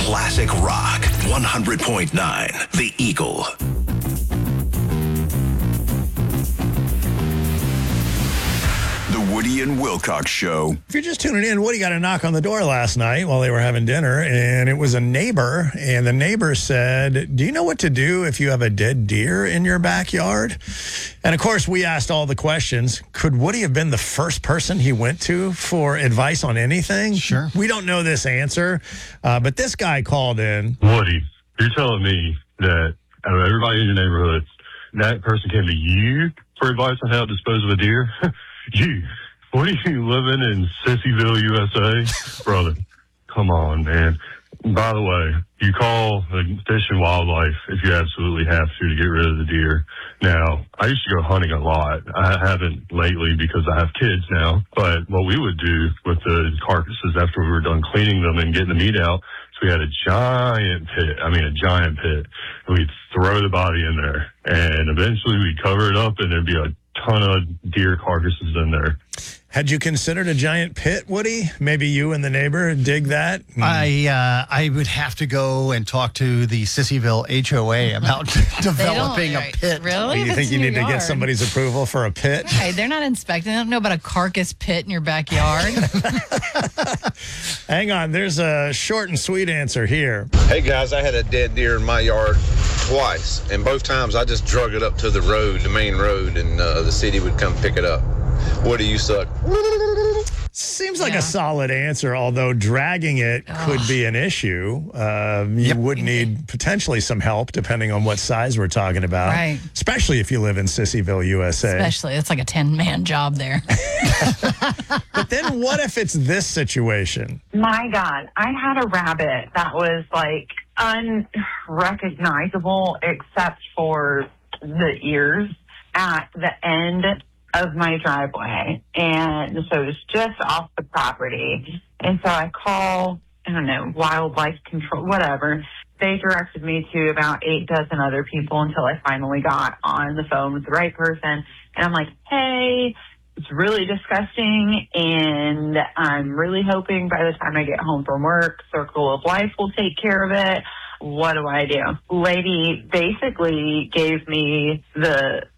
classic rock. 100.9 The Eagle. The Woody and Wilcox Show. If you're just tuning in, Woody got a knock on the door last night while they were having dinner, and it was a neighbor. And the neighbor said, do you know what to do if you have a dead deer in your backyard? And of course, we asked all the questions. Could Woody have been the first person he went to for advice on anything? Sure. We don't know this answer, but this guy called in. Woody, you're telling me that out of everybody in your neighborhood, that person came to you for advice on how to dispose of a deer? You, what are you living in Sissyville, USA? Brother, come on, man. By the way, you call the Fish and Wildlife if you absolutely have to get rid of the deer. Now, I used to go hunting a lot. I haven't lately because I have kids now. But what we would do with the carcasses after we were done cleaning them and getting the meat out, so we had a giant pit. And we'd throw the body in there. And eventually we'd cover it up and there'd be a ton of deer carcasses in there. Had you considered a giant pit, Woody? Maybe you and the neighbor dig that? I would have to go and talk to the Sissyville HOA about developing a pit. Really? You think you need to get somebody's approval for a pit? Right, they're not inspecting. They don't know about a carcass pit in your backyard. Hang on, there's a short and sweet answer here. Hey guys, I had a dead deer in my yard twice, and both times I just drug it up to the road, the main road, and the city would come pick it up. What do you suck? Seems like a solid answer, although dragging it could be an issue. You would need potentially some help depending on what size we're talking about. Right. Especially if you live in Sissyville, USA. Especially, it's like a 10-man job there. But then what if it's this situation? My God, I had a rabbit that was like unrecognizable except for the ears at the end of my driveway. And so it's just off the property. And so I call, I don't know, wildlife control, whatever. They directed me to about 8 dozen other people until I finally got on the phone with the right person. And I'm like, hey, it's really disgusting. And I'm really hoping by the time I get home from work, Circle of Life will take care of it. What do I do? Lady basically gave me the